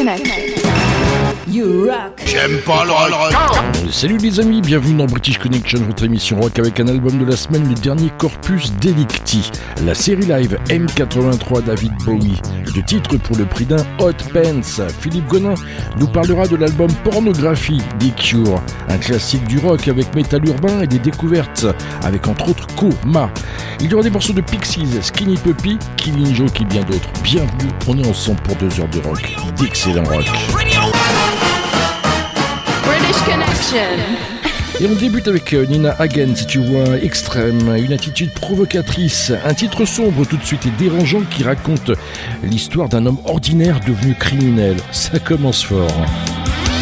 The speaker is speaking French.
Connection. You rock. J'aime pas le rock. Salut les amis, bienvenue dans British Connection, votre émission rock avec un album de la semaine, le dernier Corpus Delicti, la série live M83 David Bowie, de titre pour le prix d'un Hot Pants. Philippe Gonin nous parlera de l'album Pornographie des Cure, un classique du rock avec métal urbain et des découvertes, avec entre autres Coma. Il y aura des morceaux de Pixies, Skinny Puppy, Killing Joke et bien d'autres. Bienvenue, on est ensemble pour 2 heures de rock, d'excellent rock. British Connection. Et on débute avec Nina Hagen, si tu vois, Extrême, une attitude provocatrice, un titre sombre tout de suite et dérangeant qui raconte l'histoire d'un homme ordinaire devenu criminel. Ça commence fort.